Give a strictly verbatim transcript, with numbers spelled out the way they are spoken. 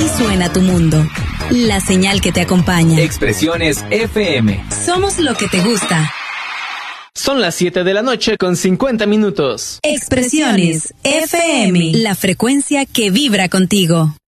Así suena tu mundo. La señal que te acompaña. Expresiones F M. Somos lo que te gusta. Son las siete de la noche con cincuenta minutos. Expresiones F M. La frecuencia que vibra contigo.